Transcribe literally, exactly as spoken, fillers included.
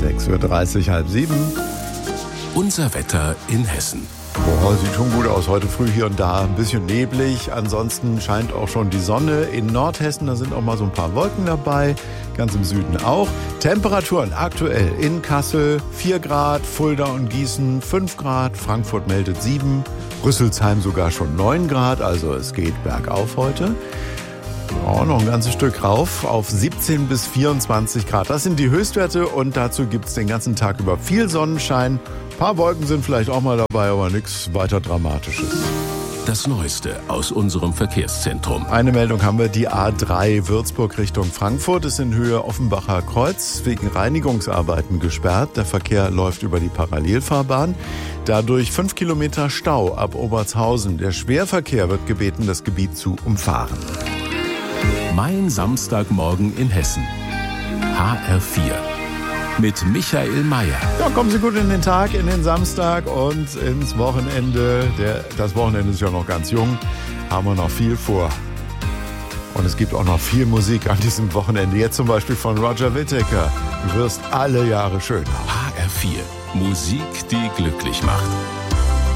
sechs Uhr dreißig, halb sieben. Unser Wetter in Hessen. Oh, sieht schon gut aus. Heute früh hier und da ein bisschen neblig. Ansonsten scheint auch schon die Sonne. In Nordhessen, da sind auch mal so ein paar Wolken dabei. Ganz im Süden auch. Temperaturen aktuell in Kassel vier Grad, Fulda und Gießen fünf Grad, Frankfurt meldet sieben, Rüsselsheim sogar schon neun Grad. Also es geht bergauf heute. Oh, noch ein ganzes Stück rauf auf siebzehn bis vierundzwanzig Grad. Das sind die Höchstwerte und dazu gibt es den ganzen Tag über viel Sonnenschein. Ein paar Wolken sind vielleicht auch mal dabei, aber nichts weiter Dramatisches. Das Neueste aus unserem Verkehrszentrum. Eine Meldung haben wir, die A drei Würzburg Richtung Frankfurt ist in Höhe Offenbacher Kreuz wegen Reinigungsarbeiten gesperrt. Der Verkehr läuft über die Parallelfahrbahn. Dadurch fünf Kilometer Stau ab Obertshausen. Der Schwerverkehr wird gebeten, das Gebiet zu umfahren. Mein Samstagmorgen in Hessen. H R vier. Mit Michael Mayer. Ja, kommen Sie gut in den Tag, in den Samstag und ins Wochenende. Der, das Wochenende ist ja noch ganz jung, haben wir noch viel vor. Und es gibt auch noch viel Musik an diesem Wochenende. Jetzt zum Beispiel von Roger Whittaker. Du wirst alle Jahre schöner. H R vier. Musik, die glücklich macht.